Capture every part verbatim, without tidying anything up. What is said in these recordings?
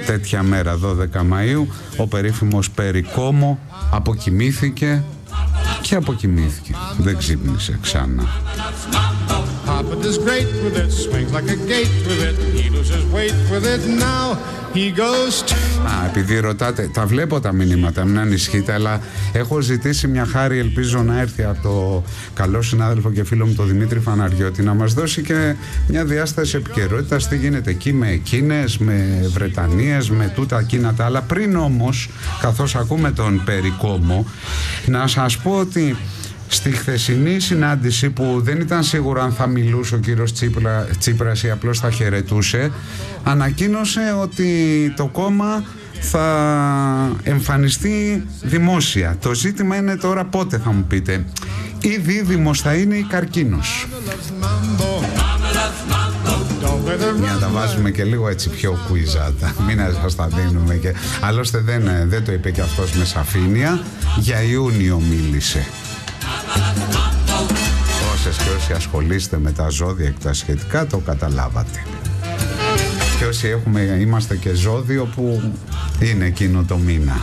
τέτοια μέρα, δώδεκα Μαΐου, ο περίφημος Περί Κόμο αποκοιμήθηκε και αποκοιμήθηκε. Δεν ξύπνησε ξανά. Α, επειδή ρωτάτε, τα βλέπω τα μηνύματα, μην ανησυχείτε, αλλά έχω ζητήσει μια χάρη, ελπίζω να έρθει από το καλό συνάδελφο και φίλο μου τον Δημήτρη Φαναριώτη να μας δώσει και μια διάσταση επικαιρότητας, τι γίνεται εκεί με εκείνες, με Βρετανίες, με τούτα εκείνα τα άλλα. Πριν όμως, καθώς ακούμε τον Περί Κόμο, να σας πω ότι στη χθεσινή συνάντηση, που δεν ήταν σίγουρο αν θα μιλούσε ο κύριος Τσίπρα, Τσίπρας ή απλώς θα χαιρετούσε, ανακοίνωσε ότι το κόμμα θα εμφανιστεί δημόσια. Το ζήτημα είναι τώρα πότε, θα μου πείτε. Ή δίδυμος θα είναι ή καρκίνος. Για να τα βάζουμε και λίγο έτσι πιο κουιζάτα, μην σας τα δίνουμε και... Άλλωστε δεν, δεν το είπε και αυτός με σαφήνεια. Για Ιούνιο μίλησε. Όσες και όσοι ασχολείστε με τα ζώδια και τα σχετικά, το καταλάβατε. Και όσοι έχουμε, είμαστε και ζώδιο που είναι εκείνο το μήνα.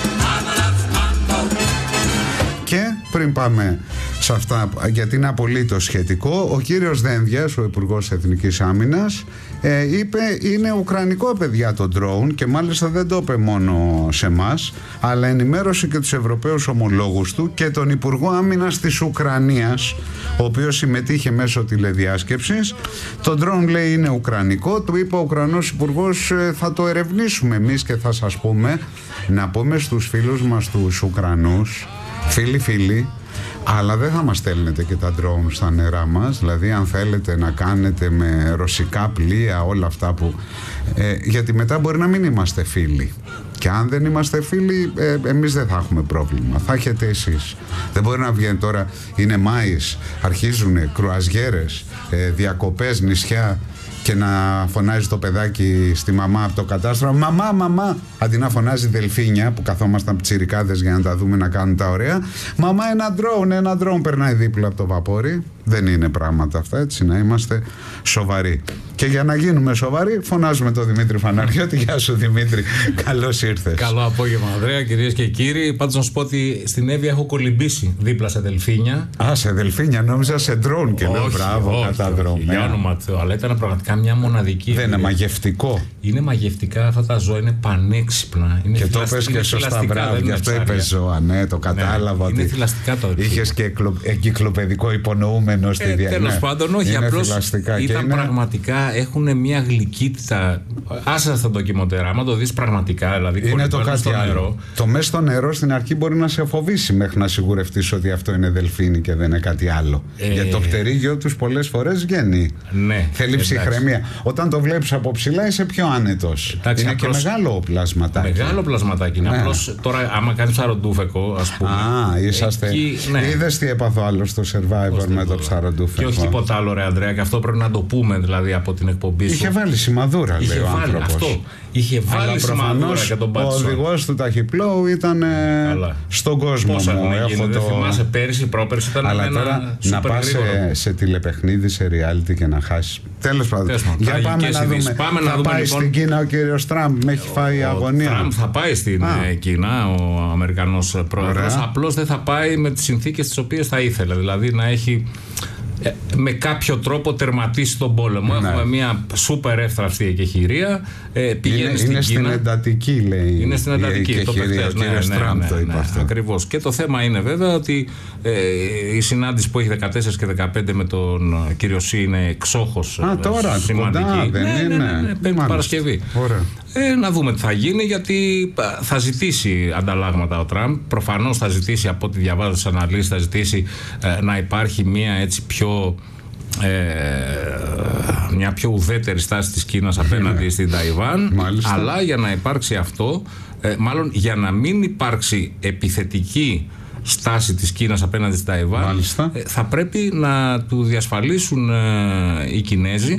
Και πριν πάμε σε αυτά, γιατί είναι απολύτως σχετικό, ο κύριος Δένδιας, ο Υπουργός Εθνικής Άμυνας, ε, είπε είναι ουκρανικό, παιδιά, το drone, και μάλιστα δεν το είπε μόνο σε εμάς, αλλά ενημέρωσε και τους Ευρωπαίους ομολόγους του και τον Υπουργό Άμυνας της Ουκρανίας, ο οποίος συμμετείχε μέσω τηλεδιάσκεψης. Το drone, λέει, είναι ουκρανικό. Του είπε ο Ουκρανός Υπουργός, ε, θα το ερευνήσουμε εμείς και θα σας πούμε. Να πούμε στους φίλους μας τους Ουκρανούς, φίλοι φίλοι, αλλά δεν θα μας στέλνετε και τα drone στα νερά μας. Δηλαδή αν θέλετε να κάνετε με ρωσικά πλοία όλα αυτά που ε, γιατί μετά μπορεί να μην είμαστε φίλοι, και αν δεν είμαστε φίλοι ε, εμείς δεν θα έχουμε πρόβλημα, θα έχετε εσείς. Δεν μπορεί να βγαίνει τώρα, είναι Μάης, αρχίζουν κρουαζιέρες, ε, διακοπές, νησιά, και να φωνάζει το παιδάκι στη μαμά από το κατάστρωμα, μαμά, μαμά, αντί να φωνάζει δελφίνια που καθόμασταν πιτσιρικάδες για να τα δούμε να κάνουν τα ωραία, μαμά, ένα ντρόουν, ένα ντρόουν περνάει δίπλα από το βαπόρι. Δεν είναι πράγματα αυτά, έτσι, να είμαστε σοβαροί. Και για να γίνουμε σοβαροί, φωνάζουμε τον Δημήτρη Φαναριώτη. Γεια σου, Δημήτρη, καλώς ήρθες. Καλό απόγευμα, Ανδρέα, κυρίες και κύριοι. Πάντως να σου πω ότι στην Εύβοια έχω κολυμπήσει δίπλα σε δελφίνια. Α, σε δελφίνια, νόμιζα σε ντρόουν και λέω μπράβο, καταδρομέα. Για όνομα Θεού, αλλά ήταν πραγματικά μια μοναδική. Δεν είναι μαγευτικό. Είναι μαγευτικά αυτά τα ζώα, είναι πανέξυπνα. Είναι και το πες και σωστά, μπράβο, γι' αυτό είπες ζώα, ναι, το κατάλαβα. Ναι, είναι θηλαστικά τα δελφίνια. Είχες και εγκυκλοπαιδικό υπονοούμενο. Ε, τέλος ναι. πάντων, όχι, απλώς ήταν είναι... πραγματικά, έχουν μια γλυκύτητα. Άσε στα ντοκιμαντέρ, άμα το δεις πραγματικά, δηλαδή είναι το κάτι στο άλλο. Νερό. Το μέσα στο νερό στην αρχή μπορεί να σε φοβήσει μέχρι να σιγουρευτείς ότι αυτό είναι δελφίνι και δεν είναι κάτι άλλο. Ε... Γιατί το πτερίγιο τους πολλές φορές βγαίνει. Ναι, θέλει ψυχραιμία. Όταν το βλέπεις από ψηλά είσαι πιο άνετος. Εντάξει, είναι απλώς... και μεγάλο πλασματάκι. Μεγάλο πλασματάκι. Είναι. Ναι. Απλώς τώρα, άμα κάνεις ψαροντούφεκο, ας πούμε. Α, είσαστε. Εκεί, ναι. Είδες τι έπαθω άλλο στο Survivor με το ψαροντούφεκο. Και όχι τίποτα άλλο, ρε Ανδρέα, και αυτό πρέπει να το πούμε δηλαδή από την εκπομπή σου. Είχε βάλει σημαδούρα, είχε λέει ο άνθρωπος. Αυτό. Είχε βάλει σημαδούρα για τον Πάτσο. Ο οδηγός του ταχυπλώου ήταν ε, στον κόσμο. Πόσα μου. Έχω γίνει, το... δεν θυμάσαι, πέρυσι, πρόπερσι ήταν αλλά ένα τώρα να πας σε, σε τηλεπαιχνίδι, σε reality και να χάσεις. Τέλος πάντων. Για πάμε να δούμε. Πάμε θα να δούμε, πάει λοιπόν... στην Κίνα ο κύριος Τραμπ. Με έχει φάει ο αγωνία. Ο Τραμπ θα πάει στην Α. Κίνα, ο Αμερικανός πρόεδρος. Απλώς δεν θα πάει με τις συνθήκες τις οποίες θα ήθελε. Δηλαδή να έχει με κάποιο τρόπο τερματίσει τον πόλεμο. Ναι. Έχουμε μια σούπερ εύθραυστη εκεχηρία. Ε, πηγαίνει είναι στην είναι Κίνα. Στην εντατική, λέει. Είναι στην εντατική. Το ο κύριος Τραμπ το είπε αυτό. Ακριβώς. Και το θέμα είναι βέβαια ότι ε, η συνάντηση που έχει δεκατέσσερα και δεκαπέντε με τον κύριο Σι είναι εξόχως Α, τώρα, σημαντική. Κοντά, δεν ναι, είναι. Ναι, ναι, ναι, Πέμπτη Παρασκευή. Ε, να δούμε τι θα γίνει, γιατί θα ζητήσει ανταλλάγματα ο Τραμπ. Προφανώς θα ζητήσει, από ό,τι διαβάζω τις αναλύσεις, θα ζητήσει ε, να υπάρχει μια έτσι πιο ε, μια πιο ουδέτερη στάση της Κίνας απέναντι στην Ταϊβάν. Μάλιστα. Αλλά για να υπάρξει αυτό, ε, μάλλον για να μην υπάρξει επιθετική στάση της Κίνας απέναντι στην Ταϊβάν, ε, θα πρέπει να του διασφαλίσουν ε, οι Κινέζοι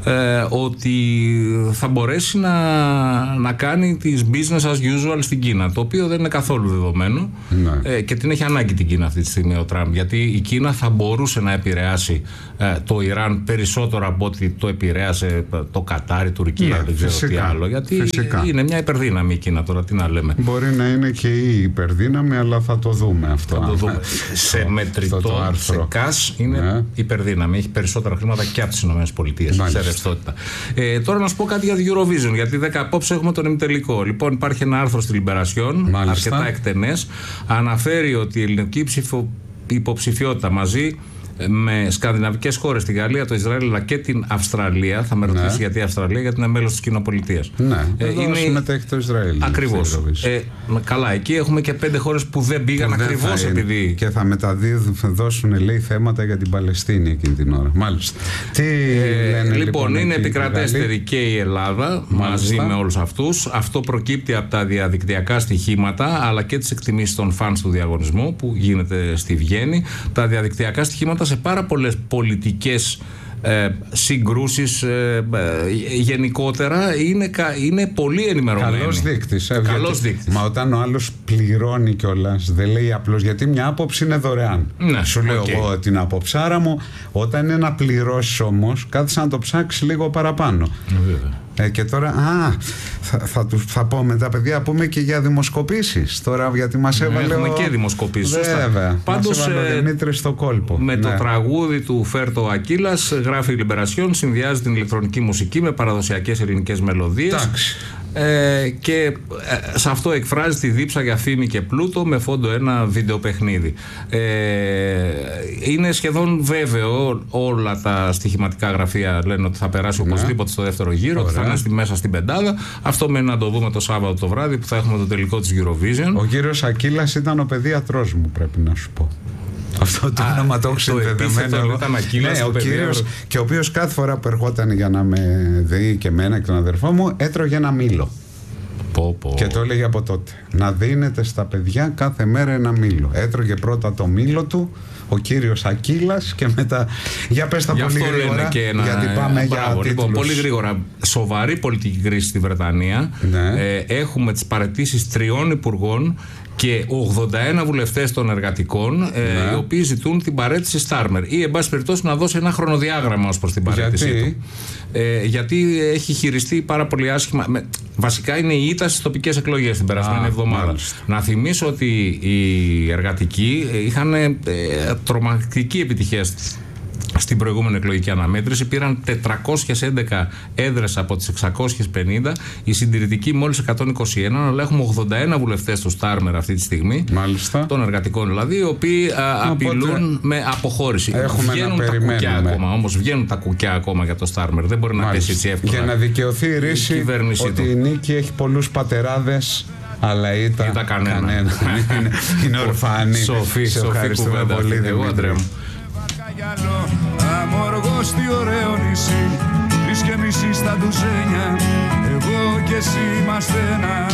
ε, ότι θα μπορέσει να, να κάνει τις business as usual στην Κίνα, το οποίο δεν είναι καθόλου δεδομένο, ναι. ε, και την έχει ανάγκη την Κίνα αυτή τη στιγμή ο Τραμπ, γιατί η Κίνα θα μπορούσε να επηρεάσει ε, το Ιράν περισσότερο από ότι το επηρέασε το Κατάρ, η Τουρκία, ναι, δεν ξέρω φυσικά, τι άλλο, γιατί φυσικά. είναι μια υπερδύναμη η Κίνα τώρα, τι να λέμε. Μπορεί να είναι και η υπερδύναμη, αλλά θα το δούμε αυτό. Θα το δούμε. σε μετρητό, σε κας είναι ναι. υπερδύναμη, έχει περισσότερα χρήματα και από τις ΗΠΑ σε ρευστότητα. Ε, τώρα να σου πω κάτι για την Eurovision, γιατί δέκα απόψε έχουμε τον ημιτελικό. Λοιπόν, υπάρχει ένα άρθρο στη Λιμπερασιόν, αρκετά εκτενές, αναφέρει ότι η ελληνική ψηφο, υποψηφιότητα μαζί με σκανδιναβικές χώρες, τη Γαλλία, το Ισραήλ αλλά και την Αυστραλία. Θα με ρωτήσει ναι. γιατί η Αυστραλία, γιατί είναι μέλος της κοινοπολιτείας. Ναι, ε, είναι... συμμετέχει το Ισραήλ. Ακριβώς. Ε, καλά, εκεί έχουμε και πέντε χώρες που δεν πήγαν ακριβώς επειδή. Και θα μεταδώσουν, λέει, θέματα για την Παλαιστίνη εκείνη την ώρα. Μάλιστα. Τι ε, λένε, λοιπόν, λοιπόν, είναι επικρατέστερη και η Ελλάδα. Μάλιστα. Μαζί με όλους αυτούς. Αυτό προκύπτει από τα διαδικτυακά στοιχήματα αλλά και τις εκτιμήσεις των φανς του διαγωνισμού που γίνεται στη Βιέννη. Τα διαδικτυακά στοιχήματα σε πάρα πολλές πολιτικές ε, συγκρούσεις ε, ε, γενικότερα είναι, είναι πολύ ενημερωμένοι. Καλός δείκτης. Ε, Καλός δείκτης. Μα όταν ο άλλος πληρώνει κιόλας, δεν λέει απλώς, γιατί μια άποψη είναι δωρεάν. Ναι, σου λέω okay. εγώ την αποψάρα μου. Όταν είναι να πληρώσεις όμως, κάθεσαι να το ψάξεις λίγο παραπάνω. Βέβαια. Ε, και τώρα, α, θα, θα, τους, θα πω με τα παιδιά, πούμε και για δημοσκοπήσεις. Τώρα, γιατί μας έβαλε. Έχουμε ο... και δημοσκοπήσεις. Βέβαια. Πάντως, μας έβαλε ο Δημήτρης στο κόλπο. Με ναι. το τραγούδι του Φέρτο Ακύλας, γράφει η Λιμπερασιόν, συνδυάζει την ηλεκτρονική μουσική με παραδοσιακές ελληνικές μελωδίες. Εντάξει. Ε, και ε, σε αυτό εκφράζει τη δίψα για φήμη και πλούτο με φόντο ένα βιντεοπαιχνίδι. Ε, είναι σχεδόν βέβαιο, όλα τα στοιχηματικά γραφεία λένε ότι θα περάσει ναι. οπωσδήποτε στο δεύτερο γύρο, ότι θα είναι στη, μέσα στην πεντάδα. Αυτό μένει να το δούμε το Σάββατο το βράδυ που θα έχουμε το τελικό της Eurovision. Ο κύριος Ακύλας ήταν ο παιδίατρός μου, πρέπει να σου πω. Αυτό το όνομα το έχω συνδεδεμένο. Ναι, ο κύριος, και ο οποίος κάθε φορά που ερχόταν για να με δει και εμένα και τον αδερφό μου, έτρωγε ένα μήλο. Πω, πω. Και το έλεγε από τότε. Να δίνετε στα παιδιά κάθε μέρα ένα μήλο. Έτρωγε πρώτα το μήλο του ο κύριος Ακύλας και μετά. Για πες τα πολύ γρήγορα. Και ένα... Γιατί πάμε Μπράβο, για λοιπόν, πολύ γρήγορα. Σοβαρή πολιτική κρίση στη Βρετανία. Ναι. Ε, έχουμε τις παραιτήσεις τριών υπουργών και ογδόντα ένα βουλευτές των εργατικών, ναι. ε, οι οποίοι ζητούν την παραίτηση Στάρμερ ή εν πάση περιπτώσει να δώσει ένα χρονοδιάγραμμα ως προς την παραίτησή γιατί? του. Ε, γιατί έχει χειριστεί πάρα πολύ άσχημα. Με, βασικά είναι η ήττα στις τοπικές εκλογές την περασμένη Α, εβδομάδα. Μάλιστα. Να θυμίσω ότι οι εργατικοί είχαν ε, τρομακτική επιτυχία στην προηγούμενη εκλογική αναμέτρηση. Πήραν τετρακόσιες έντεκα έδρες από τις εξακόσιες πενήντα, οι συντηρητικοί μόλις εκατόν είκοσι ένα, αλλά έχουμε ογδόντα ένα βουλευτές του Στάρμερ αυτή τη στιγμή. Μάλιστα. Των εργατικών δηλαδή, οι οποίοι α, απειλούν με αποχώρηση. Βγαίνουν τα κουκιά ακόμα, όμως βγαίνουν τα κουκιά ακόμα για το Στάρμερ. Δεν μπορεί να πέσει έτσι εύκολα. Για να δικαιωθεί η ρίση ότι η νίκη έχει πολλούς πατεράδες. Αλλά ήταν, ήταν κανένα. κανένα. είναι, είναι ορφάνη. Σοφή, σοφή κουβέντα. Πολύ, εγώ Αντρέα μου. Αμοργός τι ωραίο νησί, τρεις και μισή στα ντουζένια, εγώ και εσύ είμαστε ένα.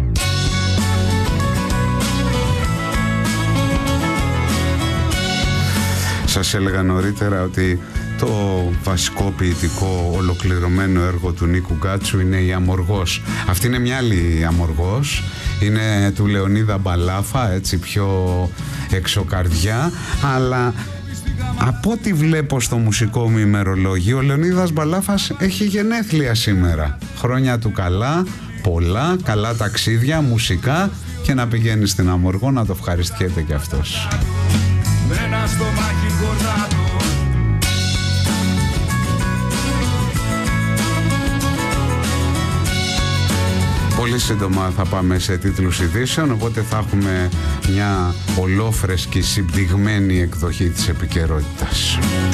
Σας έλεγα νωρίτερα ότι το βασικό ποιητικό ολοκληρωμένο έργο του Νίκου Γκάτσου είναι η Αμοργός. Αυτή είναι μια άλλη Αμοργός, είναι του Λεωνίδα Μπαλάφα, έτσι πιο εξωκαρδιά, αλλά από ό,τι βλέπω στο μουσικό μου ημερολόγιο, ο Λεωνίδας Μπαλάφας έχει γενέθλια σήμερα. Χρόνια του καλά, πολλά, καλά ταξίδια, μουσικά, και να πηγαίνει στην Αμοργό να το ευχαριστιέται κι αυτός. Πολύ σύντομα θα πάμε σε τίτλους ειδήσεων, οπότε θα έχουμε μια ολόφρεσκη συμπτυγμένη εκδοχή της επικαιρότητας.